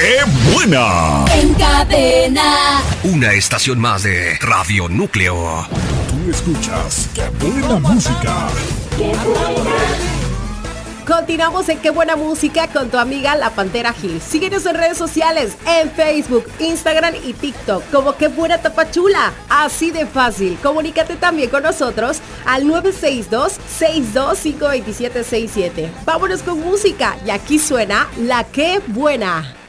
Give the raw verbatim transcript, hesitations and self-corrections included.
¡Qué buena! En Cadena. Una estación más de Radio Núcleo. Tú escuchas ¡Qué buena música! ¡Qué buena! Continuamos en Qué buena música con tu amiga La Pantera Gil. Síguenos en redes sociales, en Facebook, Instagram y TikTok como Qué buena Tapachula. Así de fácil. Comunícate también con nosotros al nueve seis dos, seis dos cinco, dos siete seis siete. Vámonos con música y aquí suena La Qué buena.